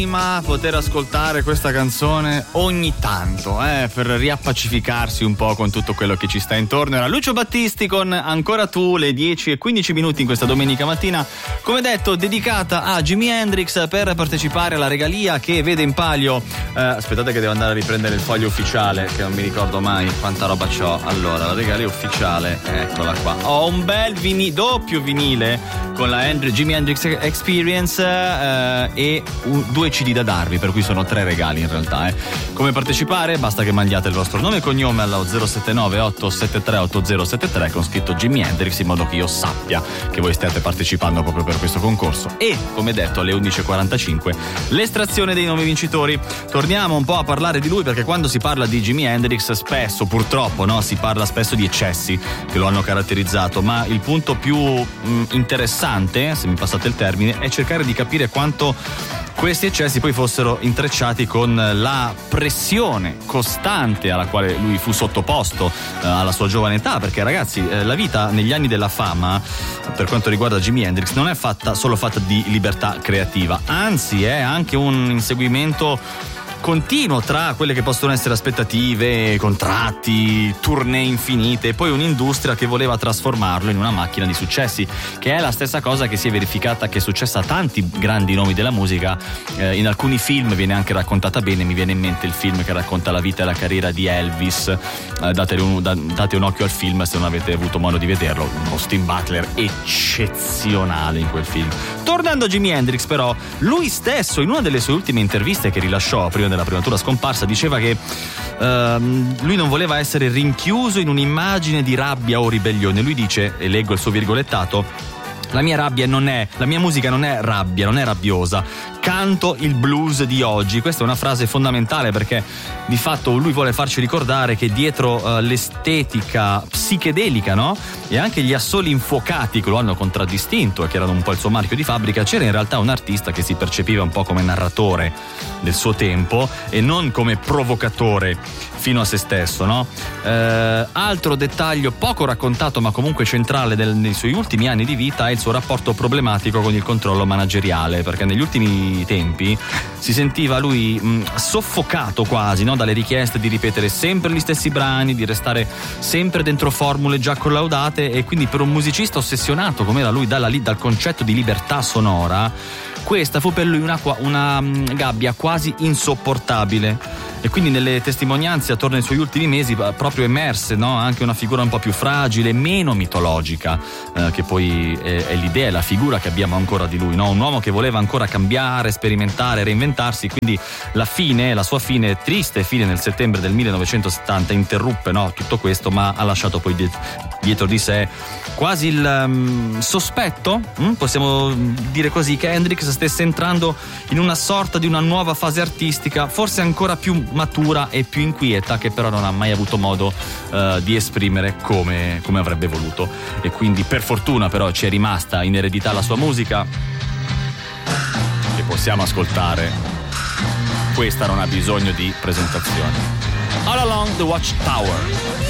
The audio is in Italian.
poter ascoltare questa canzone ogni tanto, per riappacificarsi un po' con tutto quello che ci sta intorno. Era Lucio Battisti con Ancora tu, le 10:15 in questa domenica mattina, come detto dedicata a Jimi Hendrix, per partecipare alla regalia che vede in palio aspettate che devo andare a riprendere il foglio ufficiale, che non mi ricordo mai quanta roba c'ho. Allora, la regalia ufficiale, eccola qua. Ho un bel doppio vinile con la Jimi Hendrix Experience e 2 CD da darvi, per cui sono 3 regali in realtà. Come partecipare? Basta che mandiate il vostro nome e cognome allo 079 873 8073 con scritto Jimi Hendrix, in modo che io sappia che voi stiate partecipando proprio per questo concorso. E come detto, alle 11:45 l'estrazione dei nuovi vincitori. Torniamo un po' a parlare di lui, perché quando si parla di Jimi Hendrix spesso, purtroppo, si parla spesso di eccessi che lo hanno caratterizzato, ma il punto più interessante, se mi passate il termine, è cercare di capire quanto questi eccessi poi fossero intrecciati con la pressione costante alla quale lui fu sottoposto alla sua giovane età, perché ragazzi, la vita negli anni della fama, per quanto riguarda Jimi Hendrix, non è solo fatta di libertà creativa, anzi è anche un inseguimento continuo tra quelle che possono essere aspettative, contratti, tournée infinite, e poi un'industria che voleva trasformarlo in una macchina di successi, che è la stessa cosa che si è verificata, che è successa a tanti grandi nomi della musica. In alcuni film viene anche raccontata bene. Mi viene in mente il film che racconta la vita e la carriera di Elvis. Date un occhio al film se non avete avuto modo di vederlo. Austin Butler eccezionale in quel film. Tornando a Jimi Hendrix, però, lui stesso in una delle sue ultime interviste che rilasciò prima della prematura scomparsa diceva che lui non voleva essere rinchiuso in un'immagine di rabbia o ribellione. Lui dice, e leggo il suo virgolettato: la mia musica non è rabbia, non è rabbiosa, canto il blues di oggi. Questa è una frase fondamentale, perché di fatto lui vuole farci ricordare che dietro l'estetica psichedelica, e anche gli assoli infuocati che lo hanno contraddistinto e che erano un po' il suo marchio di fabbrica, c'era in realtà un artista che si percepiva un po' come narratore del suo tempo e non come provocatore fino a se stesso, altro dettaglio poco raccontato ma comunque centrale nei suoi ultimi anni di vita è il suo rapporto problematico con il controllo manageriale, perché negli ultimi tempi si sentiva lui soffocato quasi, dalle richieste di ripetere sempre gli stessi brani, di restare sempre dentro formule già collaudate, e quindi per un musicista ossessionato come era lui dal concetto di libertà sonora, questa fu per lui una gabbia quasi insopportabile. E quindi nelle testimonianze attorno ai suoi ultimi mesi proprio emerse anche una figura un po' più fragile, meno mitologica, che poi è l'idea e la figura che abbiamo ancora di lui, un uomo che voleva ancora cambiare, sperimentare, reinventarsi. Quindi la sua triste fine nel settembre del 1970 interruppe tutto questo, ma ha lasciato poi dietro di sé quasi il sospetto, possiamo dire così, che Hendrix stesse entrando in una sorta di una nuova fase artistica, forse ancora più matura e più inquieta, che però non ha mai avuto modo di esprimere come avrebbe voluto. E quindi per fortuna però ci è rimasta in eredità la sua musica, che possiamo ascoltare. Questa non ha bisogno di presentazione. All Along the Watchtower.